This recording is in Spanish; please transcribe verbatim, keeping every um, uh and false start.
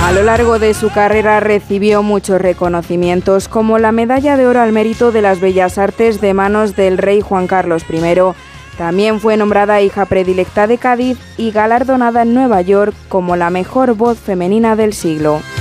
A lo largo de su carrera recibió muchos reconocimientos, como la Medalla de Oro al Mérito de las Bellas Artes de manos del rey Juan Carlos primero. También fue nombrada hija predilecta de Cádiz y galardonada en Nueva York como la mejor voz femenina del siglo.